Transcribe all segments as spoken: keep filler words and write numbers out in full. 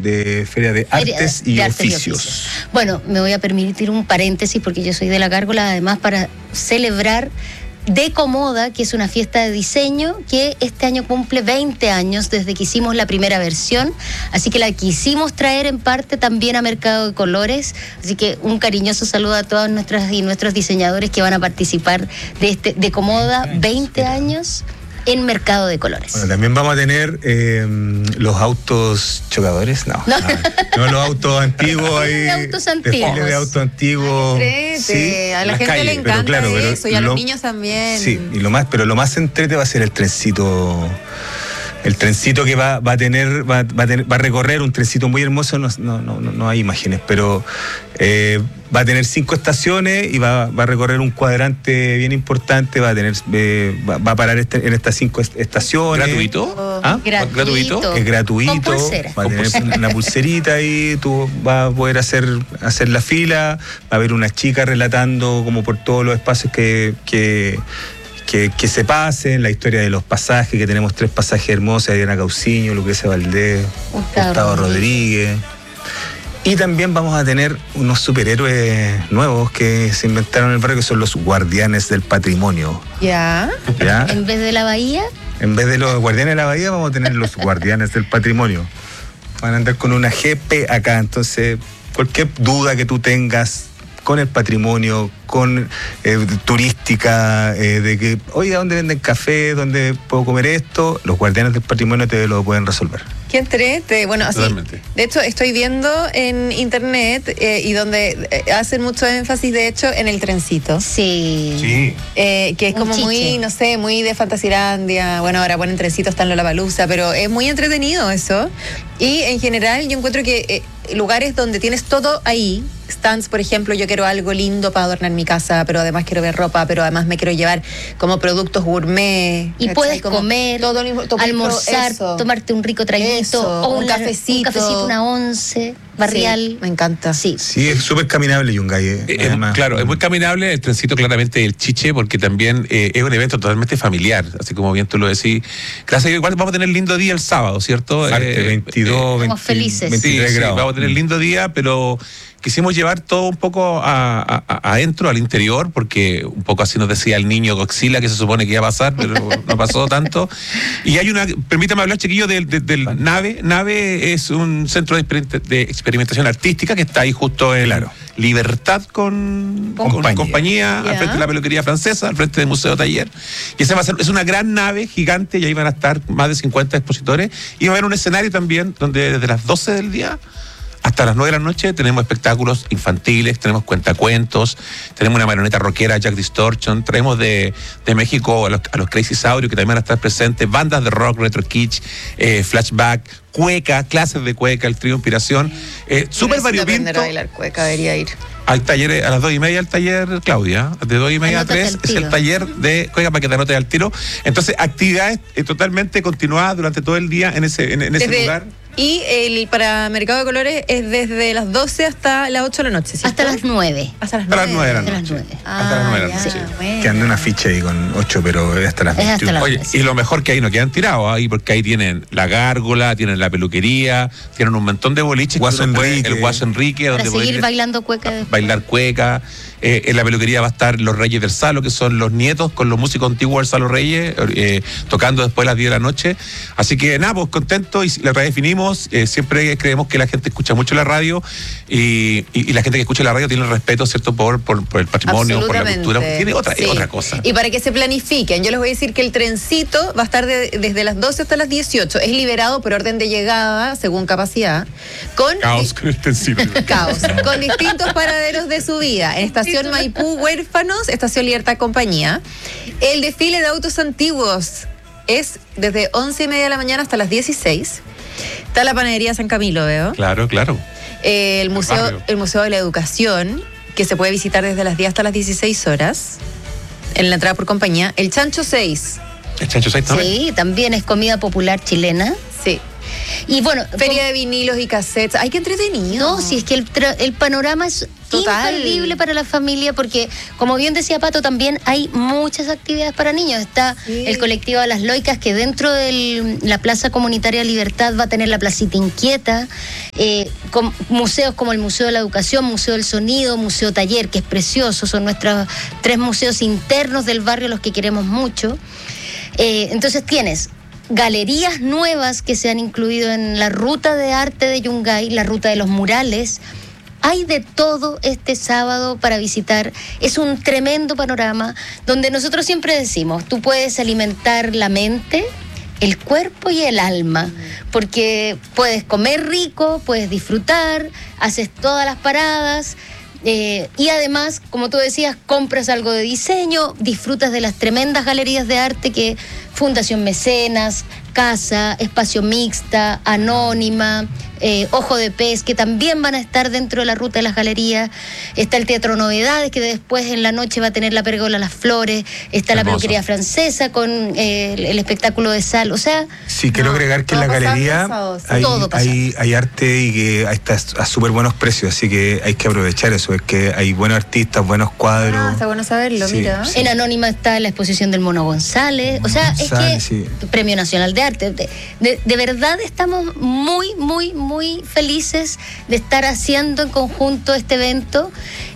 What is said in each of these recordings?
de Feria de Artes Feria y de Artes y Oficios. Oficios. Bueno, me voy a permitir un paréntesis porque yo soy de la Gárgola, además para celebrar Decomoda, que es una fiesta de diseño que este año cumple veinte años desde que hicimos la primera versión, así que la quisimos traer en parte también a Mercado de Colores, así que un cariñoso saludo a todas nuestras y nuestros diseñadores que van a participar de este Decomoda veinte años en Mercado de Colores. Bueno, también vamos a tener eh, los autos chocadores, no, no, no los autos antiguos ahí, de autos antiguos, de autos antiguos, sí, a la gente calles, le encanta pero claro, eso pero y a lo, los niños también. Sí, y lo más, pero lo más entrete va a ser el trencito. El trencito que va, va a tener, va, va a tener, va a recorrer un trencito muy hermoso, no, no, no, no hay imágenes, pero eh, va a tener cinco estaciones y va, va a recorrer un cuadrante bien importante, va a tener, eh, va, va a parar este, en estas cinco estaciones. ¿Gratuito? ¿Ah? Gratuito. Es gratuito. Con pulsera. Va a tener pulsera. una pulserita ahí, tú vas a poder hacer, hacer la fila, va a haber una chica relatando como por todos los espacios que, que Que, que se pasen, la historia de los pasajes, que tenemos tres pasajes hermosos, Adriana Cauciño, Lucrecia Valdés, Gustavo, Gustavo Rodríguez. Y también vamos a tener unos superhéroes nuevos que se inventaron en el barrio, que son los guardianes del patrimonio. Ya. ¿Ya? En vez de la bahía, En vez de los guardianes de la bahía, vamos a tener los guardianes del patrimonio. Van a andar con una G P acá, entonces cualquier duda que tú tengas con el patrimonio, con eh, turística, eh, de que, oiga, ¿dónde venden café? ¿Dónde puedo comer esto? Los guardianes del patrimonio te lo pueden resolver. Qué entrete. Bueno, así, de hecho, estoy viendo en internet eh, y donde eh, hacen mucho énfasis, de hecho, en el trencito. sí. Sí. Eh, que es Un como chiche. muy, no sé, muy de Fantasilandia. Bueno, ahora ponen trencito, está en Lollapalooza, pero es muy entretenido eso. Y en general yo encuentro que eh, lugares donde tienes todo ahí, stands, por ejemplo, yo quiero algo lindo para adornar mi casa, pero además quiero ver ropa, pero además me quiero llevar como productos gourmet. Y ¿cachai? puedes Como comer, todo, todo, almorzar, eso. tomarte un rico traguito, Eso, o un una- cafecito. un cafecito, una once, barrial. Sí, me encanta. Sí. Sí, es súper caminable Yungay. Eh, Eh, además. claro, es muy caminable, el trencito claramente el chiche, porque también eh, es un evento totalmente familiar, así como bien tú lo decís. Gracias, igual vamos a tener lindo día el sábado, ¿cierto? Arte, Eh, veintidós, Estamos veinte, felices. veintitrés Sí, sí, grados. vamos a tener lindo día, pero quisimos llevar todo un poco a, a- a- adentro, al interior, porque un poco así nos decía el niño Godzilla que se supone que iba a pasar, pero no pasó tanto. Y hay una, permítame hablar, chiquillo, del, del, del Nave. Nave es un centro de, exper- de experimentación artística que está ahí justo en Claro. Libertad con, con Compañía. compañía, Ya. al frente de la peluquería francesa, al frente del Museo Taller. Y esa va a ser, es una gran nave gigante y ahí van a estar más de cincuenta expositores. Y va a haber un escenario también donde desde las doce del día hasta las nueve de la noche tenemos espectáculos infantiles, tenemos cuentacuentos, tenemos una marioneta rockera, Jack Distortion, traemos de, de México a los, a los Crazy Saurios que también van a estar presentes, bandas de rock, retro kitsch, eh, flashback, cueca, clases de cueca, el trío Inspiración, eh, súper Necesito aprender variopinto. a bailar cueca, debería ir. Al taller, a las dos y media al taller, Claudia, de dos y media a Anótate tres al es el tiro. taller de cueca para que te anotes al tiro. Entonces, actividades eh, totalmente continuadas durante todo el día en ese, en, en ese Desde- lugar. Y el para Mercado de Colores es desde las doce hasta las ocho de la noche, ¿cierto? Hasta las nueve. Hasta las Hasta las nueve de la Hasta las noche. nueve. Hasta las nueve de la Ah, noche. ya, bueno. Que anda una ficha ahí con ocho, pero es hasta las Es hasta veintiuno. las- Oye, y lo mejor que ahí no quedan tirados ahí, porque ahí tienen la gárgola, tienen la peluquería, tienen un montón de boliches. que Guaso uno puede- Enrique. El Guaso Enrique, Para donde puede seguir ir- bailando cueca después. bailar cueca. Eh, en la peluquería va a estar los Reyes del Salo, que son los nietos con los músicos antiguos del Salo Reyes, eh, tocando después de las diez de la noche. Así que nada, pues contentos y la redefinimos. Eh, siempre creemos que la gente escucha mucho la radio y, y- y la gente que escucha la radio tiene respeto, ¿cierto?, por, por, por el patrimonio, por la Absolutamente. cultura. Tiene otra, Sí. es otra cosa. Y para que se planifiquen, yo les voy a decir que el trencito va a estar de- desde las doce hasta las dieciocho. Es liberado por orden de llegada, según capacidad, con Caos con el trencito. caos, con distintos paraderos de subida. En Estación Maipú, Huérfanos, Estación Libertad Compañía. El desfile de autos antiguos es desde once y media de la mañana hasta las dieciséis. Está la panadería San Camilo, veo. Claro, claro. Eh, el, museo, barrio. el Museo de la Educación, que se puede visitar desde las diez hasta las dieciséis horas. En la entrada por compañía. El Chancho seis. El Chancho seis también. Sí, también es comida popular chilena. Sí. Y bueno, Feria de vinilos y cassettes. ¡Ay, qué entretenido! no, si es que el, tra- el panorama es Total. imperdible para la familia porque, como bien decía Pato, también hay muchas actividades para niños. Está Sí. el colectivo de las Loicas, que dentro de la Plaza Comunitaria Libertad va a tener la Placita Inquieta, eh, con museos como el Museo de la Educación, Museo del Sonido, Museo Taller, que es precioso, son nuestros tres museos internos del barrio, los que queremos mucho. Eh, entonces tienes galerías nuevas que se han incluido en la ruta de arte de Yungay, la ruta de los murales. Hay de todo este sábado para visitar. Es un tremendo panorama donde nosotros siempre decimos, tú puedes alimentar la mente, el cuerpo y el alma, porque puedes comer rico, puedes disfrutar, haces todas las paradas. Eh, y además, como tú decías, compras algo de diseño, disfrutas de las tremendas galerías de arte que Fundación Mecenas, Casa, Espacio Mixta, Anónima, eh, Ojo de Pez, que también van a estar dentro de la ruta de las galerías. Está el Teatro Novedades, que después en la noche va a tener la Pérgola Las Flores. Está la Hermoso. Peluquería Francesa con eh, el, el espectáculo de sal. O sea, Sí, quiero No, agregar que en todo la pasando galería sábado, sí. hay, Todo pasando. hay, hay arte y que ahí está a súper buenos precios, así que hay que aprovechar eso. Es que hay buenos artistas, buenos cuadros. Ah, está bueno saberlo, Sí, mira. sí. en Anónima está la exposición del Mono González. O sea, González, es que sí. Premio Nacional de Arte. De, de- de verdad estamos muy, muy, muy felices de estar haciendo en conjunto este evento,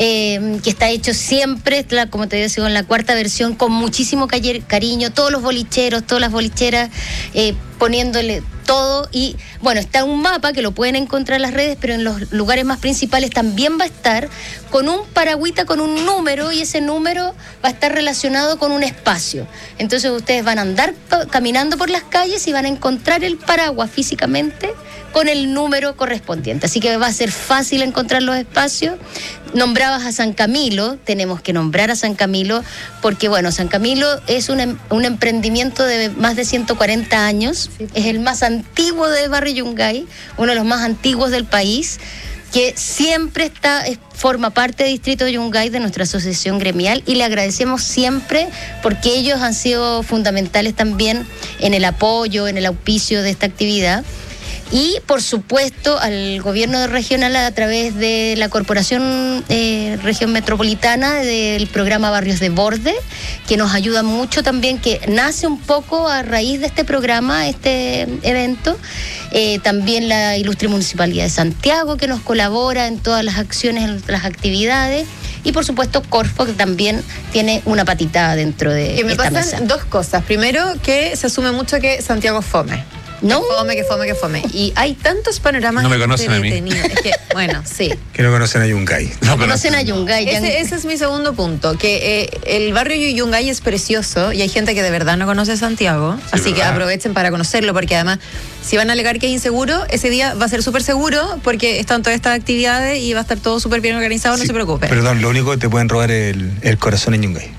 eh, que está hecho siempre, la- como te digo, en la cuarta versión, con muchísimo calle- cariño, todos los bolicheros, todas las bolicheras, eh, poniéndole todo. Y bueno, está un mapa que lo pueden encontrar en las redes, pero en los lugares más principales también va a estar con un paragüita, con un número, y ese número va a estar relacionado con un espacio. Entonces ustedes van a andar pa- caminando por las calles y van a encontrar el paraguas físicamente con el número correspondiente. Así que va a ser fácil encontrar los espacios. Nombrabas a San Camilo, tenemos que nombrar a San Camilo, porque bueno, San Camilo es un, em- un emprendimiento de más de ciento cuarenta años, es el más antiguo de Barrio Yungay, uno de los más antiguos del país, que siempre está, es- forma parte del Distrito de Yungay, de nuestra asociación gremial, y le agradecemos siempre porque ellos han sido fundamentales también en el apoyo, en el auspicio de esta actividad. Y, por supuesto, al gobierno regional a través de la Corporación eh, Región Metropolitana del programa Barrios de Borde, que nos ayuda mucho también, que nace un poco a raíz de este programa, este evento. Eh, también la Ilustre Municipalidad de Santiago, que nos colabora en todas las acciones, en las actividades. Y, por supuesto, Corfo, que también tiene una patita dentro de Que me esta pasan mesa. dos cosas. Primero, que se asume mucho que Santiago es fome. ¿No? Que fome, que fome, que fome. Y hay tantos panoramas No me conocen a mí. entretenidos. Es que, bueno, sí. Que no conocen a Yungay. No Conocen a Yungay. ya- Ese, ese es mi segundo punto, que eh, el barrio Yungay es precioso y hay gente que de verdad no conoce Santiago, así que ¿verdad? aprovechen para conocerlo, porque además, si van a alegar que es inseguro, ese día va a ser súper seguro porque están todas estas actividades y va a estar todo súper bien organizado, no Sí, se preocupe. Perdón, lo único que te pueden robar es el, el corazón en Yungay.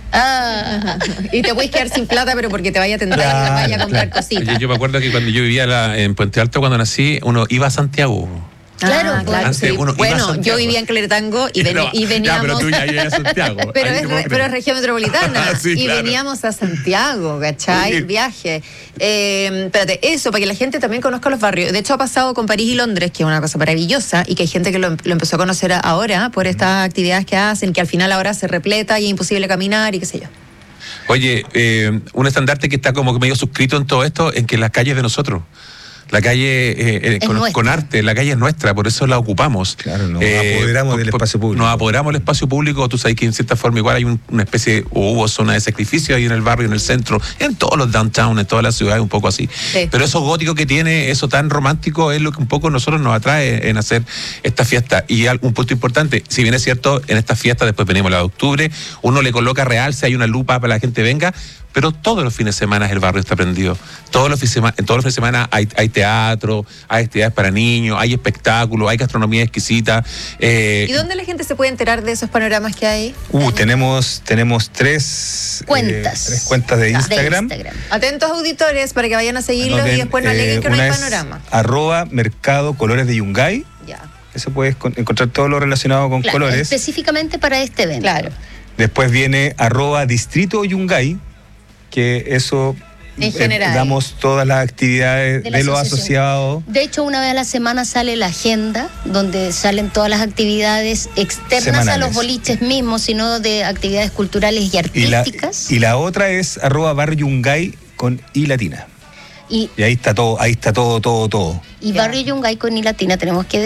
Ah, Y te puedes quedar sin plata, pero porque te vaya a tentar y Claro, te vaya a comprar claro. cositas. Oye, yo me acuerdo que cuando yo vivía la- en Puente Alto, cuando nací, uno iba a Santiago. Claro, Ah, claro, antes sí. uno iba a Bueno, Santiago. yo vivía en Cleretango y, veni- No, y ya, veníamos... pero tú ya ibas a Santiago. Pero Ahí es, te puedo re- creer. pero es región metropolitana. Sí, y claro. veníamos a Santiago, ¿cachai? Oye. El viaje. Eh, espérate, eso, para que la gente también conozca los barrios. De hecho, ha pasado con París y Londres, que es una cosa maravillosa, y que hay gente que lo, em- lo empezó a conocer a- ahora por estas actividades que hacen, que al final ahora se repleta y es imposible caminar y qué sé yo. Oye, eh, un estandarte que está como que medio suscrito en todo esto, en que la calle es de nosotros. La calle eh, eh, Es con, nuestra. con arte, la calle es nuestra, por eso la ocupamos. Claro, nos apoderamos del por- espacio público. Nos apoderamos del espacio público, tú sabes que en cierta forma igual hay un- una especie, o hubo zona de sacrificio ahí en el barrio, en el centro, en todos los downtown, en todas las ciudades, un poco así. Sí. Pero eso gótico que tiene, eso tan romántico, es lo que un poco nosotros nos atrae en hacer esta fiesta. Y al- un punto importante, si bien es cierto, en esta fiesta, después venimos la de octubre, uno le coloca realce, hay una lupa para que la gente venga, pero todos los fines de semana el barrio está prendido. Todos los fines de semana, en todos los fines de semana hay, hay teatro, hay actividades para niños, hay espectáculos, hay gastronomía exquisita. eh, ¿Y dónde la gente se puede enterar de esos panoramas que hay? Uh, tenemos, tenemos tres Cuentas. eh, tres cuentas de de Instagram. Instagram. Atentos auditores para que vayan a seguirlos Anoten, y después no eh, aleguen que no una hay es panorama. Arroba Mercado Colores de Yungay. Ya. Eso puedes con- encontrar todo lo relacionado con Claro, colores. específicamente para este evento. Claro. Después viene arroba Distrito Yungay, que eso En eh, general. damos todas las actividades De de, la los asociación. asociados. De hecho, una vez a la semana sale la agenda, donde salen todas las actividades externas Semanales. a los boliches mismos, sino de actividades culturales y Y la, artísticas. y la otra es arroba barrio Yungay con I latina. Y, Y ahí está todo, ahí está todo, todo, todo. y Ya. Barrio Yungay con I Latina tenemos que